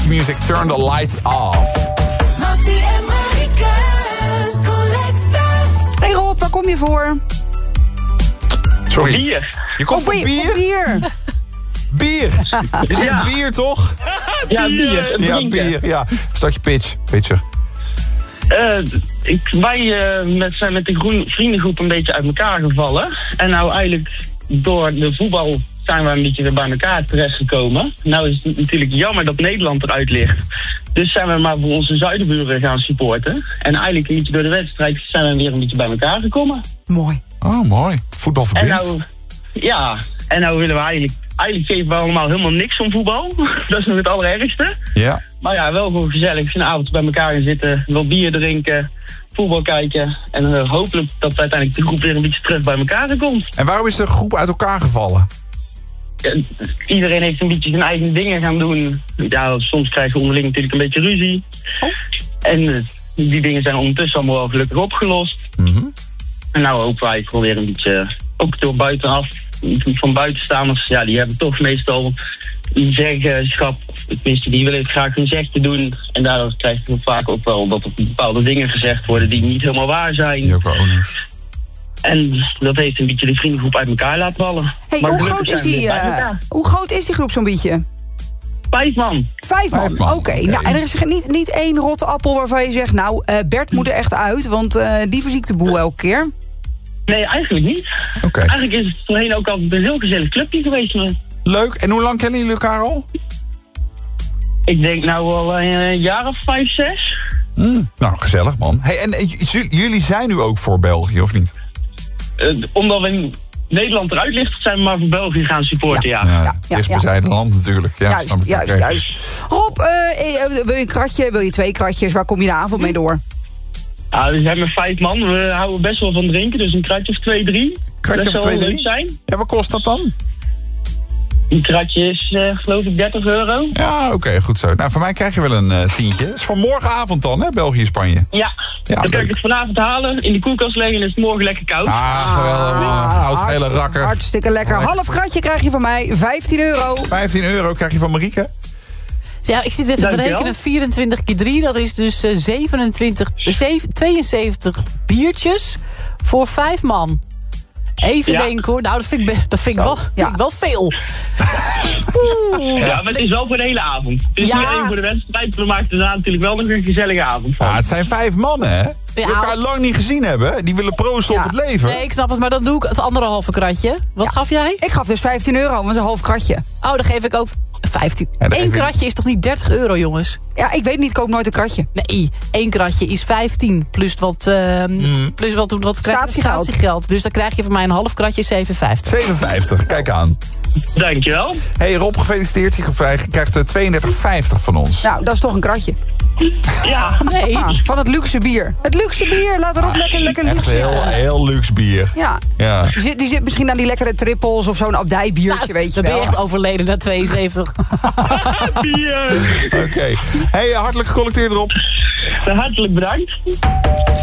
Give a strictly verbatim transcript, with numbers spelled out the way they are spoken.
Music, Turn the Lights Off. Mattie en Marika's Collector. Hey Rob, waar kom je voor? Sorry. Bier. Je komt Oh, voor bier. bier? Voor bier. Bier. Is het Ja. bier, toch? Ja, bier. Een Ja, drinken. bier. Ja. Start je pitch. Pitcher. Eh, ik, wij uh, met, zijn met de groen, vriendengroep een beetje uit elkaar gevallen. En nou eigenlijk door de voetbal zijn we een beetje weer bij elkaar terechtgekomen. Nou is het natuurlijk jammer dat Nederland eruit ligt. Dus zijn we maar voor onze zuidenburen gaan supporten. En eigenlijk een beetje door de wedstrijd zijn we weer een beetje bij elkaar gekomen. Mooi. Oh, mooi. Voetbal En verbindt. nou, ja, en nou willen we eigenlijk... Eigenlijk geven we allemaal helemaal niks om voetbal. Dat is nog het allerergste. Ja. Maar ja, wel gewoon gezellig een avond bij elkaar gaan zitten. Wel bier drinken, voetbal kijken. En uh, hopelijk dat uiteindelijk de groep weer een beetje terug bij elkaar komt. En waarom is de groep uit elkaar gevallen? Ja, iedereen heeft een beetje zijn eigen dingen gaan doen. Ja, soms krijgen we onderling natuurlijk een beetje ruzie. Oh. En uh, die dingen zijn ondertussen allemaal wel gelukkig opgelost. Mm-hmm. En nou hopen wij gewoon weer een beetje, ook door buitenaf, van buitenstaanders, ja, die hebben toch meestal een zeggenschap. Tenminste, die willen het graag hun zegje doen. En daardoor krijg je vaak ook wel dat er bepaalde dingen gezegd worden die niet helemaal waar zijn. Joko Onus. En dat heeft een beetje de vriendengroep uit elkaar laten vallen. Hey, Maar hoe, gelukkig groot is zijn we die, weer bij uh, elkaar. hoe groot is die groep zo'n beetje? Vijf man. Vijf man. Vijf man, Oké. oké. Nou, en er is ge- niet, niet één rotte appel waarvan je zegt... nou, uh, Bert moet er echt uit, want uh, die verziekt de boel elke keer. Nee, eigenlijk niet. Oké. Eigenlijk is het voorheen ook altijd een heel gezellig clubje geweest. Maar Leuk. En hoe lang kennen jullie elkaar al? ik denk nou al een jaar of vijf, zes. Mm, nou, gezellig, man. Hey, en, en j- jullie zijn nu ook voor België, of niet? Uh, omdat we in Nederland eruit ligt, zijn we maar voor België gaan supporten, ja. Ja, ja, ja, eerst ja. bezijde land natuurlijk. Ja, juist, snap ik. juist, Oké. juist. Rob, uh, uh, wil je een kratje? Wil je twee kratjes? Waar kom je de avond mee door? Ja, we zijn met vijf man. We houden best wel van drinken, dus een kratje of twee, drie. Kratje dat of zou twee, wel drie? leuk zijn. Ja, wat kost dat dan? Een kratje is, uh, geloof ik, dertig euro. Ja, oké, goed zo. Nou, voor mij krijg je wel een uh, tientje. Dat is voor morgenavond dan, hè, België-Spanje. Ja, Ja, dan kan leuk. ik het vanavond halen, in de koelkast leggen en is het morgen lekker koud. Ah, geweldig, man. Ah, Goudgele hartstikke- rakker. Hartstikke lekker. Lekker. Half kratje krijg je van mij, vijftien euro. vijftien euro krijg je van Marieke. Ja, ik zit even te Dankjewel. rekenen. vierentwintig keer drie, dat is dus uh, zevenentwintig, zeven, tweeënzeventig biertjes voor vijf man. Even Ja. denken hoor. Nou, dat vind ik, be- dat vind ik, wel, vind Ja. ik wel veel. Ja, maar het is wel voor de hele avond. Het is Ja. niet alleen voor de wedstrijd, we maken er daarna natuurlijk wel nog een gezellige avond van. Ja, het zijn vijf mannen, hè? Die Ja. elkaar lang niet gezien hebben. Die willen proosten Ja. op het leven. Nee, ik snap het, maar dan doe ik het andere halve kratje. Wat gaf jij? Ik gaf dus vijftien euro, want dat is een half kratje. Oh, dan geef ik ook vijftien. Ja, dan Eén geef ik- kratje is toch niet dertig euro, jongens? Ja, ik weet niet, ik koop nooit een kratje. Nee, één kratje is vijftien. Plus wat, uh, Mm. plus wat, wat krijg je? Statiegeld. Statiegeld. Dus dan krijg je van mij een half kratje zevenenvijftig. zevenenvijftig, kijk aan. Dankjewel. Hey Rob, gefeliciteerd. Je krijgt uh, tweeëndertig vijftig van ons. Nou, dat is toch een kratje. Ja, Nee. Ah, van het luxe bier. Het luxe bier, laat erop lekker, lekker Echt luxe heel, zitten. heel luxe bier. Ja, Ja. die zit, die zit misschien aan die lekkere trippels of zo'n abdijbiertje, weet je Dan ben wel. je echt overleden na tweeënzeventig. bier. Oké. Hey, hartelijk gecollecteerd Rob. Hartelijk bedankt.